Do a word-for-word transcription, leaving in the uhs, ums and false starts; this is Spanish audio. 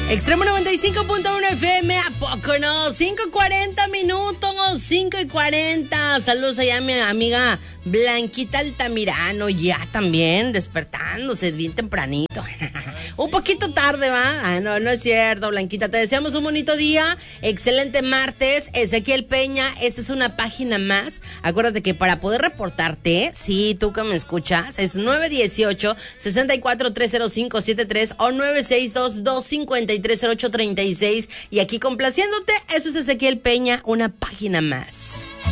Extremo noventa y cinco punto uno F M, ¿a poco no? cinco y cuarenta minutos, cinco y cuarenta. Saludos allá a mi amiga Blanquita Altamirano, ya también despertándose bien tempranito. Un poquito tarde, ¿va? Ah, no, no es cierto, Blanquita. Te deseamos un bonito día, excelente martes. Ezequiel Peña, esta es una página más. Acuérdate que para poder reportarte, sí, tú que me escuchas, es nueve uno ocho, seis cuatro tres cero cinco siete tres o nueve seis dos, dos cinco tres cero ocho tres seis. Y aquí complaciéndote, eso es Ezequiel Peña, una página más.